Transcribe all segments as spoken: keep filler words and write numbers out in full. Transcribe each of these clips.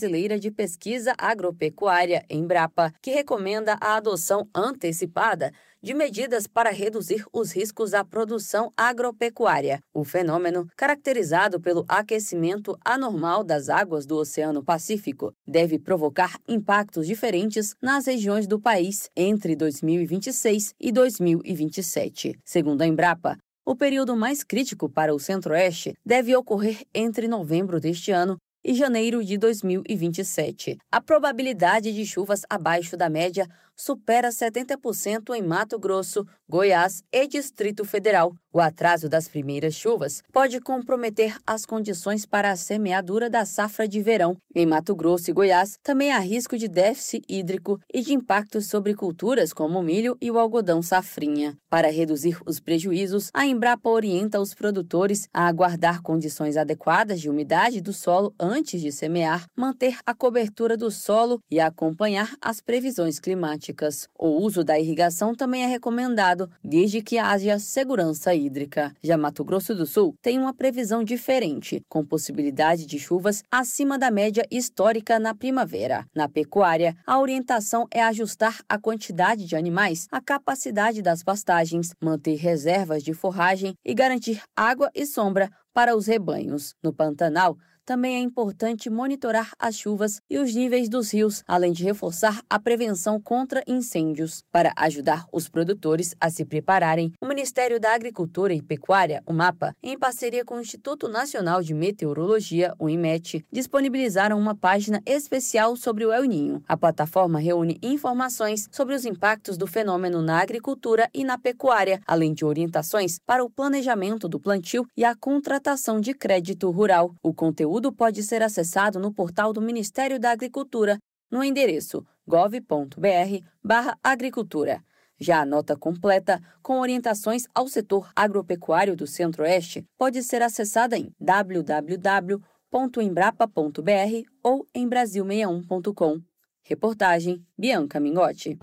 Brasileira de Pesquisa Agropecuária, Embrapa, que recomenda a adoção antecipada de medidas para reduzir os riscos à produção agropecuária. O fenômeno, caracterizado pelo aquecimento anormal das águas do Oceano Pacífico, deve provocar impactos diferentes nas regiões do país entre dois mil e vinte e seis e dois mil e vinte e sete. Segundo a Embrapa, o período mais crítico para o Centro-Oeste deve ocorrer entre novembro deste ano e janeiro de dois mil e vinte e sete. A probabilidade de chuvas abaixo da média supera setenta por cento em Mato Grosso, Goiás e Distrito Federal. O atraso das primeiras chuvas pode comprometer as condições para a semeadura da safra de verão. Em Mato Grosso e Goiás, também há risco de déficit hídrico e de impactos sobre culturas como o milho e o algodão safrinha. Para reduzir os prejuízos, a Embrapa orienta os produtores a aguardar condições adequadas de umidade do solo antes de semear, manter a cobertura do solo e acompanhar as previsões climáticas. O uso da irrigação também é recomendado, desde que haja segurança hídrica. Já Mato Grosso do Sul tem uma previsão diferente, com possibilidade de chuvas acima da média histórica na primavera. Na pecuária, a orientação é ajustar a quantidade de animais à capacidade das pastagens, manter reservas de forragem e garantir água e sombra para os rebanhos. No Pantanal, também é importante monitorar as chuvas e os níveis dos rios, além de reforçar a prevenção contra incêndios. Para ajudar os produtores a se prepararem, o Ministério da Agricultura e Pecuária, o MAPA, em parceria com o Instituto Nacional de Meteorologia, o INMET, disponibilizaram uma página especial sobre o El Niño. A plataforma reúne informações sobre os impactos do fenômeno na agricultura e na pecuária, além de orientações para o planejamento do plantio e a contratação de crédito rural. O conteúdo Tudo pode ser acessado no portal do Ministério da Agricultura, no endereço gov ponto br barra agricultura. Já a nota completa, com orientações ao setor agropecuário do Centro-Oeste, pode ser acessada em w w w ponto embrapa ponto b r ou em brasil sessenta e um ponto com. Reportagem Bianca Mingotti.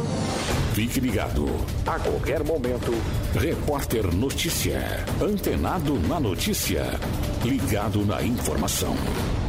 Fique ligado. A qualquer momento, Repórter Notícia. Antenado na notícia. Ligado na informação.